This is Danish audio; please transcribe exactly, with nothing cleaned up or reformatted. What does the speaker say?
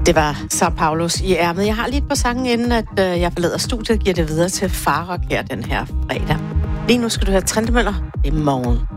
Det var Sao Paulos i ærmet. Jeg har lige et par sange, inden at øh, jeg forlader studiet, giver det videre til Farrock her den her fredag. Lige nu skal du høre Trentemøller. Det er morgen.